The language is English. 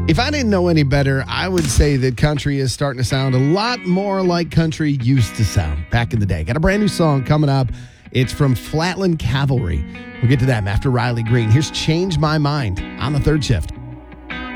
If I didn't know any better, I would say that country is starting to sound a lot more like country used to sound back in the day. Got a brand new song coming up. It's from Flatland Cavalry. We'll get to that after Riley Green. Here's Change My Mind on the Third Shift.